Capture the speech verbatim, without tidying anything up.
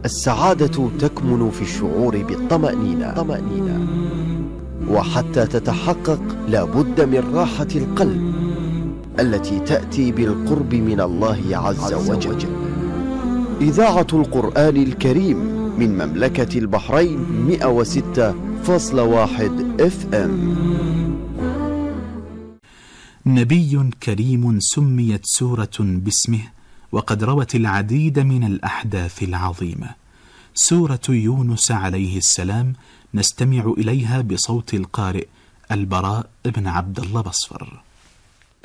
السعادة تكمن في الشعور بالطمأنينة طمأنينة. وحتى تتحقق لا بد من راحة القلب التي تأتي بالقرب من الله عز وجل. إذاعة القرآن الكريم من مملكة البحرين مئة وستة فاصلة واحد اف ام. نبي كريم سميت سورة باسمه، وقد روت العديد من الأحداث العظيمة. سورة يونس عليه السلام نستمع إليها بصوت القارئ البراء بن عبد الله بصفر.